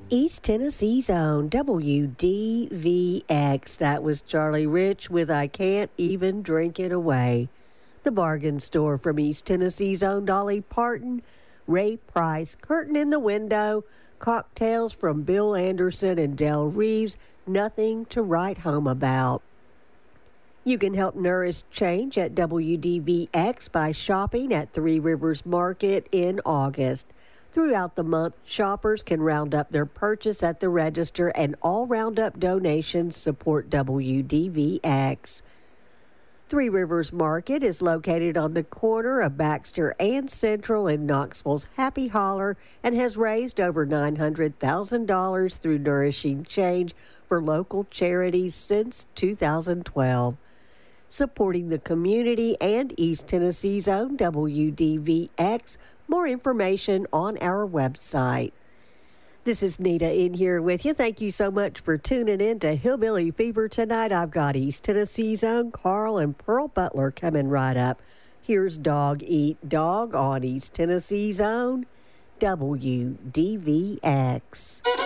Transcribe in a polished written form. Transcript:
East Tennessee's own WDVX. That was Charlie Rich with I Can't Even Drink It Away. The bargain store from East Tennessee's own Dolly Parton. Ray Price, Curtain in the Window, cocktails from Bill Anderson and Del Reeves, nothing to write home about. You can help nourish change at WDVX by shopping at Three Rivers Market in August. Throughout the month, shoppers can round up their purchase at the register, and all roundup donations support WDVX. Three Rivers Market is located on the corner of Baxter and Central in Knoxville's Happy Holler and has raised over $900,000 through Nourishing Change for local charities since 2012. Supporting the community and East Tennessee's own WDVX. More information on our website. This is Nita in here with you. Thank you so much for tuning in to Hillbilly Fever tonight. I've got East Tennessee's own Carl and Pearl Butler coming right up. Here's Dog Eat Dog on East Tennessee's own WDVX.